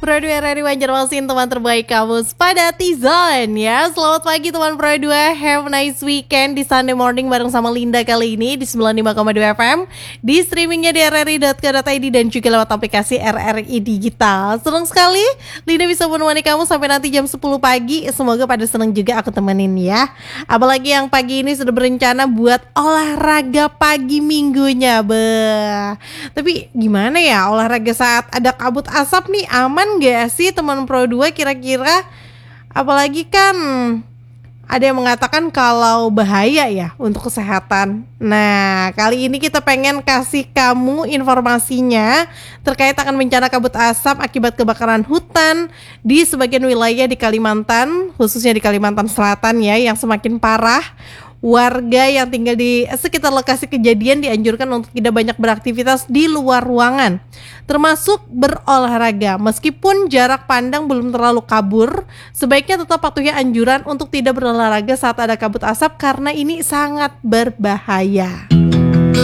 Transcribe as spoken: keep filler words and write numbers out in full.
Pro dua R R I Banjarmasin, teman terbaik kamu pada Tizon ya. Selamat pagi teman Pro dua, have a nice weekend di Sunday morning bareng sama Linda kali ini di sembilan puluh lima koma dua F M. Di streamingnya di r r i dot co dot i d dan juga lewat aplikasi R R I Digital. Senang sekali Linda bisa menemani kamu sampai nanti jam sepuluh pagi. Semoga pada senang juga aku temenin ya. Apalagi yang pagi ini sudah berencana buat olahraga pagi minggunya. Beuh. Tapi gimana ya olahraga saat ada kabut asap nih, aman gak sih teman Pro dua kira-kira? Apalagi kan ada yang mengatakan kalau bahaya ya untuk kesehatan. Nah, kali ini kita pengen kasih kamu informasinya terkait akan bencana kabut asap akibat kebakaran hutan di sebagian wilayah di Kalimantan, khususnya di Kalimantan Selatan ya, yang semakin parah. Warga yang tinggal di sekitar lokasi kejadian dianjurkan untuk tidak banyak beraktivitas di luar ruangan, termasuk berolahraga. Meskipun jarak pandang belum terlalu kabur, sebaiknya tetap patuhi anjuran untuk tidak berolahraga saat ada kabut asap karena ini sangat berbahaya.